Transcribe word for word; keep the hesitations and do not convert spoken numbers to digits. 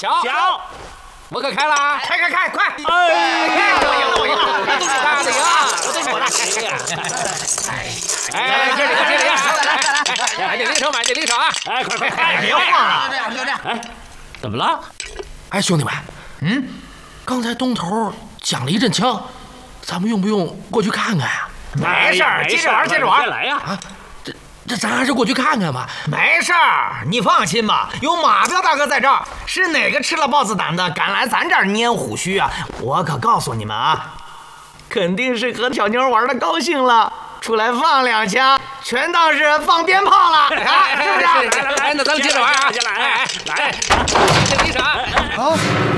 小小， 我可开了啊！ 开开开，快！ 哎， 我赢了，我赢了， 都是大的赢， 我都是我的。 哎，接着接着来，买这零手，买这零手啊！ 哎，快快快， 别晃了！ 就这样，就这样。 哎，怎么了？ 哎，兄弟们， 嗯， 刚才东头响了一阵枪，咱们用不用过去看看呀？ 没事儿，接着玩，接着玩。 来呀！ 啊，这这咱还是过去看看吧。 没事儿，你放心吧，有马彪大哥在这儿。是哪个吃了豹子胆的敢来咱这儿拈虎须啊？我可告诉你们啊，肯定是和小妞玩的高兴了，出来放两枪，全当是放鞭炮了，啊，是不是？ 来来来，那咱们接着玩啊！ 来来来， 这零手啊！ 好。